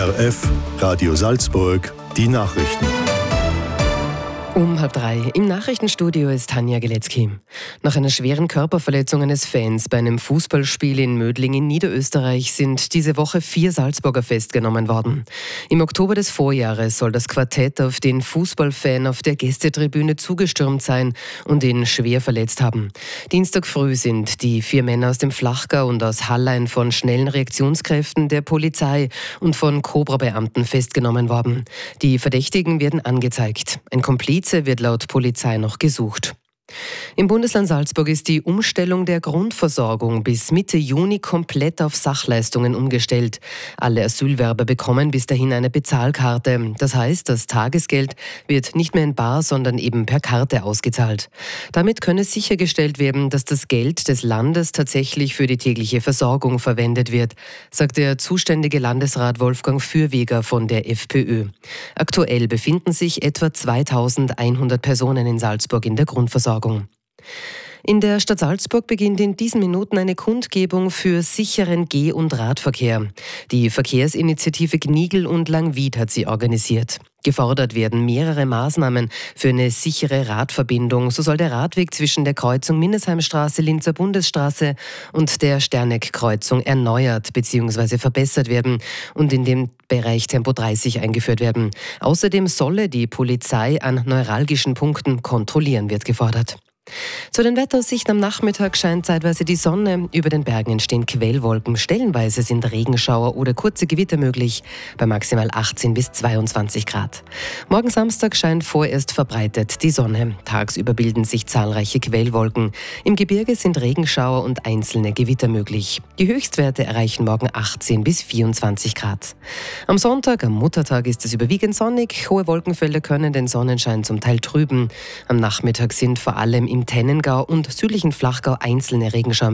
ORF Radio Salzburg, die Nachrichten. Um 2:30 im Nachrichtenstudio ist Tanja Geletzky. Nach einer schweren Körperverletzung eines Fans bei einem Fußballspiel in Mödling in Niederösterreich sind diese Woche 4 Salzburger festgenommen worden. Im Oktober des Vorjahres soll das Quartett auf den Fußballfan auf der Gästetribüne zugestürmt sein und ihn schwer verletzt haben. Dienstag früh sind die 4 Männer aus dem Flachgau und aus Hallein von schnellen Reaktionskräften der Polizei und von Cobra-Beamten festgenommen worden. Die Verdächtigen werden angezeigt. Ein Komplize wird laut Polizei noch gesucht. Im Bundesland Salzburg ist die Umstellung der Grundversorgung bis Mitte Juni komplett auf Sachleistungen umgestellt. Alle Asylwerber bekommen bis dahin eine Bezahlkarte. Das heißt, das Tagesgeld wird nicht mehr in bar, sondern eben per Karte ausgezahlt. Damit könne sichergestellt werden, dass das Geld des Landes tatsächlich für die tägliche Versorgung verwendet wird, sagt der zuständige Landesrat Wolfgang Fürweger von der FPÖ. Aktuell befinden sich etwa 2100 Personen in Salzburg in der Grundversorgung. In der Stadt Salzburg beginnt in diesen Minuten eine Kundgebung für sicheren Geh- und Radverkehr. Die Verkehrsinitiative Gnigl und Langwied hat sie organisiert. Gefordert werden mehrere Maßnahmen für eine sichere Radverbindung. So soll der Radweg zwischen der Kreuzung Minnesheimstraße, Linzer Bundesstraße und der Sterneck-Kreuzung erneuert bzw. verbessert werden und in dem Bereich Tempo 30 eingeführt werden. Außerdem solle die Polizei an neuralgischen Punkten kontrollieren, wird gefordert. Zu den Wetteraussichten am Nachmittag scheint zeitweise die Sonne. Über den Bergen entstehen Quellwolken. Stellenweise sind Regenschauer oder kurze Gewitter möglich, bei maximal 18 bis 22 Grad. Morgen Samstag scheint vorerst verbreitet die Sonne. Tagsüber bilden sich zahlreiche Quellwolken. Im Gebirge sind Regenschauer und einzelne Gewitter möglich. Die Höchstwerte erreichen morgen 18 bis 24 Grad. Am Sonntag, am Muttertag, ist es überwiegend sonnig. Hohe Wolkenfelder können den Sonnenschein zum Teil trüben. Am Nachmittag sind vor allem im Tennengau und südlichen Flachgau einzelne Regenschauer